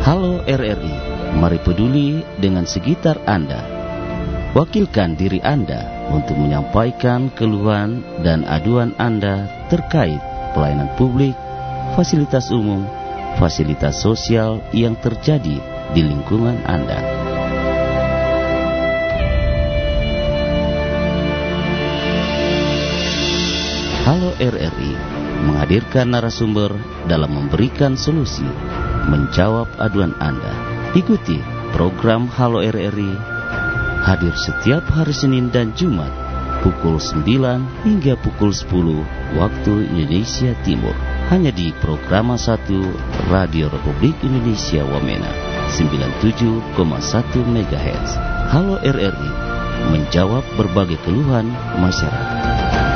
Halo RRI, mari peduli dengan sekitar Anda. Wakilkan diri Anda untuk menyampaikan keluhan dan aduan Anda terkait pelayanan publik, fasilitas umum, fasilitas sosial yang terjadi di lingkungan Anda. Halo RRI menghadirkan narasumber dalam memberikan solusi, menjawab aduan Anda. Ikuti program Halo RRI, hadir setiap hari Senin dan Jumat pukul 9 hingga pukul 10 waktu Indonesia Timur. Hanya di Programa 1 Radio Republik Indonesia Wamena 97,1 MHz. Halo RRI menjawab berbagai keluhan masyarakat.